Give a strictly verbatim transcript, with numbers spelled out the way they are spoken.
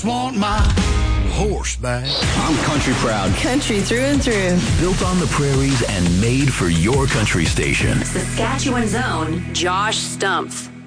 Want my horse back. I'm country proud. Country through and through. Built on the prairies and made for your country station. Saskatchewan's own Josh Stumpf.